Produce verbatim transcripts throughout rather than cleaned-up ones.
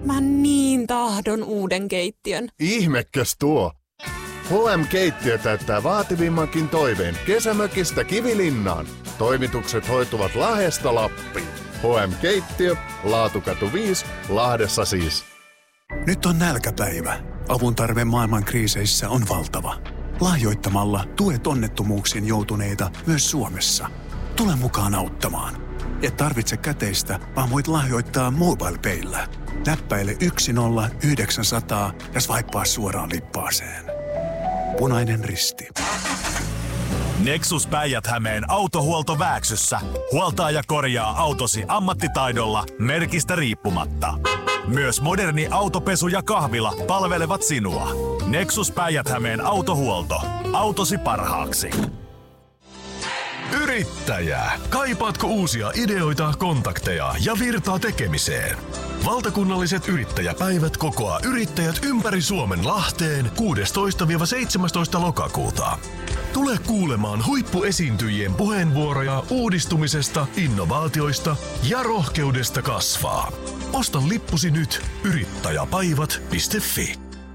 Mä niin tahdon uuden keittiön. Ihmekäs tuo. H M-keittiö täyttää vaativimmankin toiveen kesämökistä Kivilinnaan. Toimitukset hoituvat Lahdesta Lappiin. H M-keittiö, Laatukatu viisi, Lahdessa siis. Nyt on nälkäpäivä. Avun tarve maailman kriiseissä on valtava. Lahjoittamalla tuet onnettomuuksiin joutuneita myös Suomessa. Tule mukaan auttamaan. Et tarvitse käteistä, vaan voit lahjoittaa MobilePayllä. Näppäile yksi nolla yhdeksän nolla nolla ja swipea suoraan lippaaseen. Punainen Risti. Nexus Päijät-Hämeen autohuolto Vääksyssä. Huoltaa ja korjaa autosi ammattitaidolla merkistä riippumatta. Myös moderni autopesu ja kahvila palvelevat sinua. Nexus Päijät-Hämeen autohuolto. Autosi parhaaksi. Yrittäjä. Kaipaatko uusia ideoita, kontakteja ja virtaa tekemiseen? Valtakunnalliset yrittäjäpäivät kokoaa yrittäjät ympäri Suomen Lahteen kuudestoista seitsemästoista lokakuuta. Tule kuulemaan huippuesiintyjien puheenvuoroja uudistumisesta, innovaatioista ja rohkeudesta kasvaa. Osta lippusi nyt yrittäjäpäivät piste fi.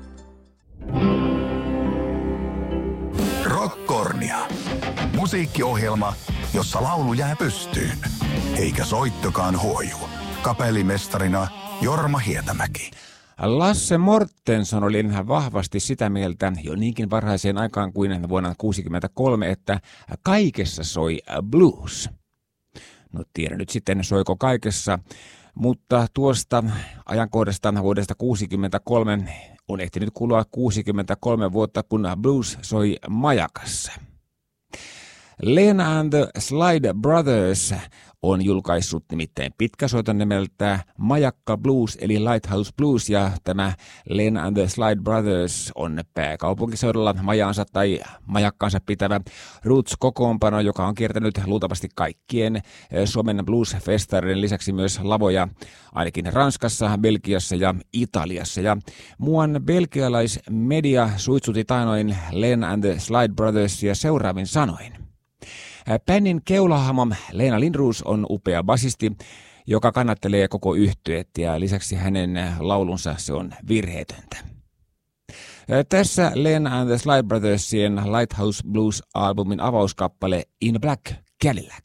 Rockkornia. Musiikkiohjelma, jossa laulu jää pystyyn, eikä soittokaan huoju. Kapellimestarina Jorma Hietämäki. Lasse Mortenson oli vahvasti sitä mieltä jo niinkin varhaiseen aikaan kuin vuonna kuusikymmentäkolme, että kaikessa soi blues. No tiedän nyt sitten soiko kaikessa, mutta tuosta ajankohdasta vuodesta kuusikymmentäkolme on ehtinyt kulua kuusikymmentäkolme vuotta, kun blues soi majakassa. Lena and the Slide Brothers on julkaissut nimittäin pitkäsoiton nimeltä Majakka Blues eli Lighthouse Blues, ja tämä Lena and the Slide Brothers on pääkaupunkiseudulla majaansa tai majakkaansa pitävä Roots-kokoonpano, joka on kiertänyt luultavasti kaikkien Suomen blues-festareiden lisäksi myös lavoja ainakin Ranskassa, Belgiassa ja Italiassa. Ja muuan belgialaismedia suitsuti taanoin Lena and the Slide Brothersia seuraavin sanoin. Bändin keulahamo Leena Lindroos on upea basisti, joka kannattelee koko yhtyeet, ja lisäksi hänen laulunsa se on virheetöntä. Tässä Lena and the Slide Brothersien Lighthouse Blues-albumin avauskappale In Black Cadillac.